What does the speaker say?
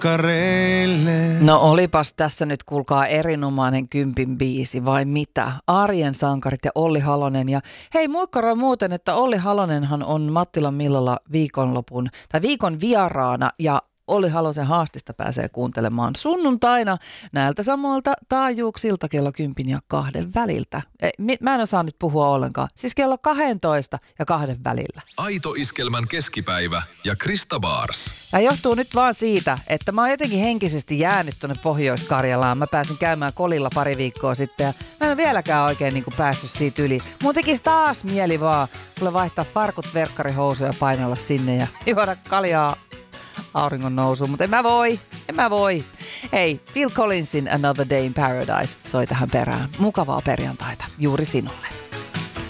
makkareille. No olipas tässä nyt kuulkaa erinomainen kympin biisi vai mitä? Arjen sankarit ja Olli Halonen. Ja hei, muikkaro muuten, että Olli Halonenhan on Mattilan Millalla viikon vieraana ja Olli Halosen haastista pääsee kuuntelemaan sunnuntaina näiltä samoilta taajuuksilta kello 10 ja 2 väliltä. Mä en osaa nyt puhua ollenkaan. Siis kello 12 ja 2 välillä. Aito Iskelmän keskipäivä ja Krista Baars. Tämä johtuu nyt vaan siitä, että mä oon jotenkin henkisesti jäänyt tuonne Pohjois-Karjalaan. Mä pääsin käymään Kolilla pari viikkoa sitten ja mä en ole vieläkään oikein niin kuin päässyt siitä yli. Mun tekisi taas mieli vaan kuule vaihtaa farkut, verkkarihousuja ja painella sinne ja juoda kaljaa auringon nousuun, mutta en mä voi. Hei, Phil Collinsin Another Day in Paradise soi tähän perään. Mukavaa perjantaita juuri sinulle.